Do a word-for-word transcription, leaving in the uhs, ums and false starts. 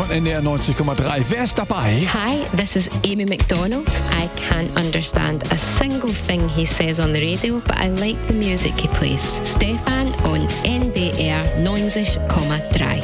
von N D R neunzig Komma drei. Wer ist dabei? Hi, this is Amy McDonald. I can't understand a single thing he says on the radio, but I like the music he plays. Stefan on N D R neunzig Komma drei.